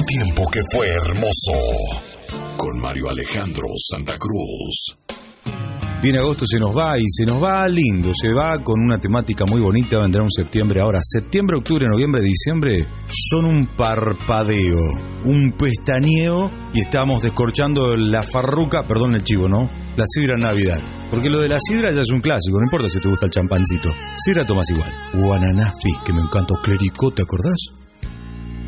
Un tiempo que fue hermoso. Con Mario Alejandro Santa Cruz. Viene agosto, se nos va y se nos va lindo, se va con una temática muy bonita, vendrá un septiembre. Ahora, septiembre, octubre, noviembre, diciembre son un parpadeo, un pestañeo y estamos descorchando la farruca, perdón el chivo, ¿no? La sidra Navidad. Porque lo de la sidra ya es un clásico, no importa si te gusta el champancito. Sidra tomas igual. O ananafis, que me encantó, clericó, ¿te acordás?